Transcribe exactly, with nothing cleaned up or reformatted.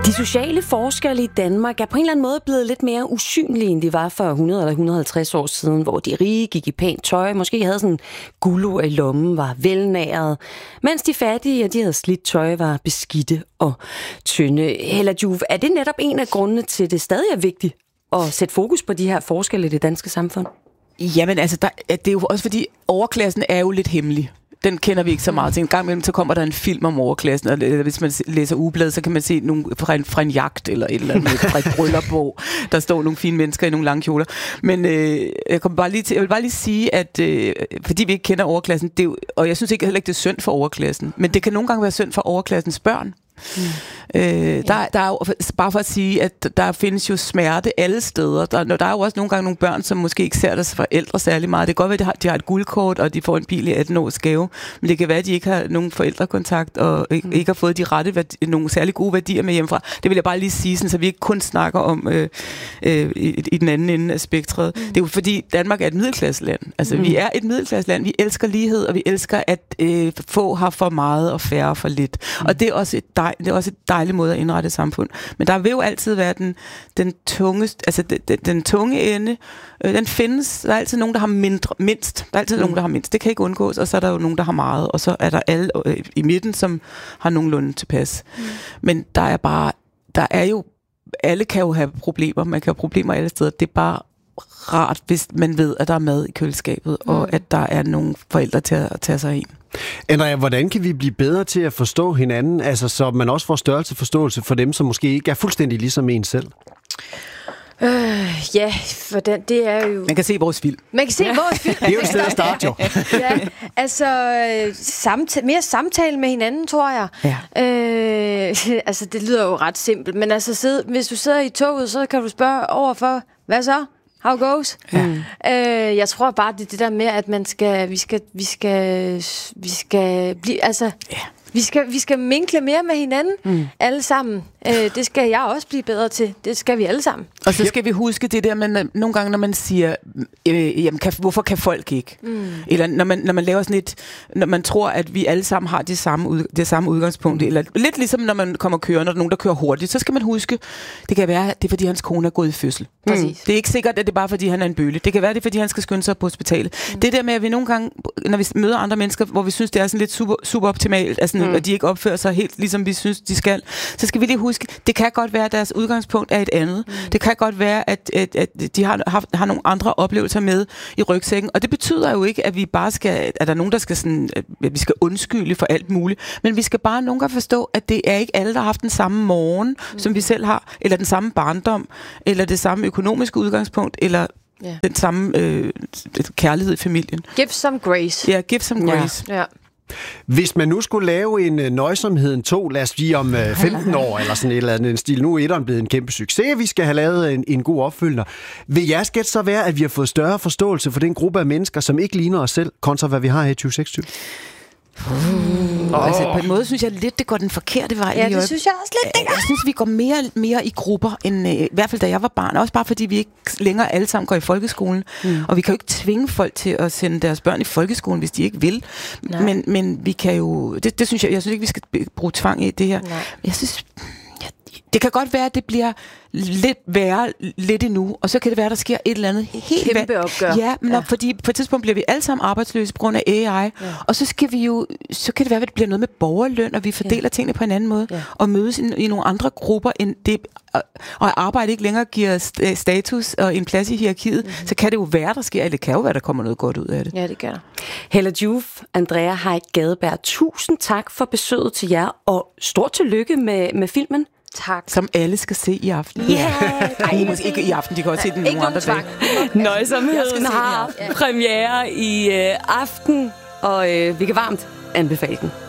De sociale forskelle i Danmark er på en eller anden måde blevet lidt mere usynlige, end de var for hundrede eller et hundrede og halvtreds år siden, hvor de rige gik i pænt tøj, måske havde sådan guldur i lommen, var velnæret, mens de fattige, og de havde slidt tøj, var beskidte og tynde. Hella Joof, er det netop en af grundene til, at det stadig er vigtigt at sætte fokus på de her forskelle i det danske samfund? Jamen altså, der, det er jo også fordi, overklassen er jo lidt hemmelig. Den kender vi ikke så meget til. En gang imellem, så kommer der en film om overklassen, og hvis man læser ugebladet, så kan man se nogle fra en, fra en jagt eller et eller andet, fra et bryllup, hvor der står nogle fine mennesker i nogle lange kjoler. Men øh, jeg, kommer bare lige til, jeg vil bare lige sige, at øh, fordi vi ikke kender overklassen, det er jo, og jeg synes ikke heller ikke, det er synd for overklassen, men det kan nogle gange være synd for overklassens børn. Mm. Øh, der, ja. der er jo, bare for at sige, at der findes jo smerte alle steder. Der, der er jo også nogle gange nogle børn, som måske ikke ser deres forældre særlig meget. Det kan godt være, at de har, de har et guldkort, og de får en bil i atten års gave, men det kan være, at de ikke har nogen forældrekontakt, og ikke, mm. ikke har fået de rette værdi, nogle særlig gode værdier med hjemmefra. Det vil jeg bare lige sige, sådan, så vi ikke kun snakker om øh, øh, i, i den anden ende af spektret. Mm. Det er jo fordi, Danmark er et middelklasseland. Altså, mm. vi er et middelklasseland. Vi elsker lighed, og vi elsker, at øh, få har for meget og færre for lidt. Mm. Og det er også et dej, det er også et dejlig måde at indrette et samfund. Men der vil jo altid være den, den tungest, altså den, den, den tunge ende, øh, den findes. Der er altid nogen, der har mindre, mindst. Der er altid mm. nogen, der har mindst. Det kan ikke undgås, og så er der jo nogen, der har meget, og så er der alle øh, i midten, som har nogenlunde tilpas. Mm. Men der er bare, der er jo, alle kan jo have problemer, man kan have problemer alle steder. Det er bare rart, hvis man ved, at der er mad i køleskabet, mm. og at der er nogle forældre til at tage sig ind. Andrea, hvordan kan vi blive bedre til at forstå hinanden, altså så man også får størrelse forståelse for dem, som måske ikke er fuldstændig ligesom en selv? Øh, ja, for den, det er jo... Man kan se vores film. Man kan se ja. vores film. Det er jo et sted at starte, jo. Ja, altså samtale, mere samtale med hinanden, tror jeg. Ja. Øh, altså, det lyder jo ret simpelt, men altså, sidde, hvis du sidder i toget, så kan du spørge overfor, hvad så? How goes? Ja. Øh, jeg tror bare, det er det der med, at man skal, vi skal, vi skal, vi skal blive, altså... Ja. Vi skal, vi skal minkle mere med hinanden, mm. alle sammen. Øh, det skal jeg også blive bedre til. Det skal vi alle sammen. Og så skal vi huske det der, men nogle gange, når man siger, øh, jamen, kan, hvorfor kan folk ikke? Mm. Eller når man, når man laver sådan et, når man tror, at vi alle sammen har det samme, ud, det samme udgangspunkt, mm. eller lidt ligesom når man kommer kørende, når der er nogen, der kører hurtigt, så skal man huske, det kan være, det er fordi hans kone er gået i fødsel. Mm. Det er ikke sikkert, at det er bare fordi han er en bølle. Det kan være, det er fordi han skal skynde sig på hospitalet. Mm. Det der med, at vi nogle gange, når vi møder andre mennesker, hvor vi synes, det er sådan lidt super, super optimalt, altså, mm. at de ikke opfører sig helt, ligesom vi synes, de skal, så skal vi lige huske, det kan godt være, at deres udgangspunkt er et andet. Mm. Det kan godt være, at, at, at de har, har, har nogle andre oplevelser med i rygsækken, og det betyder jo ikke, at vi bare skal, at der er nogen, der skal sådan, at vi skal undskylde for alt muligt, men vi skal bare nogle gange forstå, at det er ikke alle, der har haft den samme morgen, mm. som vi selv har, eller den samme barndom, eller det samme økonomiske udgangspunkt, eller yeah. den samme øh, kærlighed i familien. Give some grace. Ja, give some grace. Ja. Ja. Hvis man nu skulle lave en uh, Nøjsomheden to, lad os sige om uh, femten år, eller sådan et eller andet en stil, nu er etteren blevet en kæmpe succes, vi skal have lavet en, en god opfølger. Vil jeres gæt så være, at vi har fået større forståelse for den gruppe af mennesker, som ikke ligner os selv, kontra hvad vi har her i tyve seksogtyve? Uh, oh. Altså på en måde synes jeg lidt, det går den forkerte vej. Ja, det synes jeg også lidt. Det jeg synes, vi går mere, mere i grupper, end øh, i hvert fald da jeg var barn. Også bare fordi vi ikke længere alle sammen går i folkeskolen. Mm. Og vi kan jo ikke tvinge folk til at sende deres børn i folkeskolen, hvis de ikke vil. Men, men vi kan jo... Det, det synes jeg, jeg synes ikke, vi skal bruge tvang i det her. Nej. Jeg synes... Det kan godt være, at det bliver lidt værre lidt endnu, og så kan det være, at der sker et eller andet helt kæmpe opgør. Ja, men ja. Fordi på et tidspunkt bliver vi alle sammen arbejdsløse på grund af A I, ja. Og så skal vi jo, så kan det være, at det bliver noget med borgerløn, og vi fordeler ja. tingene på en anden måde, ja. og mødes i, i nogle andre grupper end det, og, og arbejde ikke længere giver st- status og en plads i hierarkiet, mm-hmm. så kan det jo være, der sker, eller det kan jo være, der kommer noget godt ud af det. Ja, det gør der. Hella Joof, Andrea Heick Gadeberg, tusind tak for besøget til jer, og stort tillykke med, med filmen. Tak. Som alle skal se i aften. Ja. Yeah. Nej, måske ikke i aften. De kan også se den nogle andre dage. Nøjsomheden har premiere i øh, aften, og øh, vi kan varmt anbefale den.